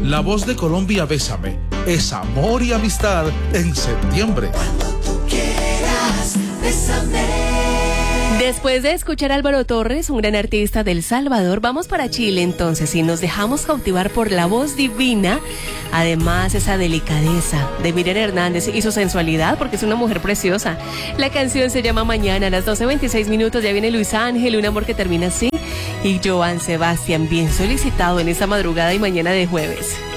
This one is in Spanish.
La Voz de Colombia, Bésame, es amor y amistad en septiembre. Cuando tú quieras, bésame. Después de escuchar a Álvaro Torres, un gran artista del Salvador, vamos para Chile entonces y nos dejamos cautivar por la voz divina, además esa delicadeza de Miriam Hernández y su sensualidad, porque es una mujer preciosa. La canción se llama Mañana, a las 12:26, ya viene Luis Ángel, Un amor que termina así, y Joan Sebastián, bien solicitado en esta madrugada y mañana de jueves.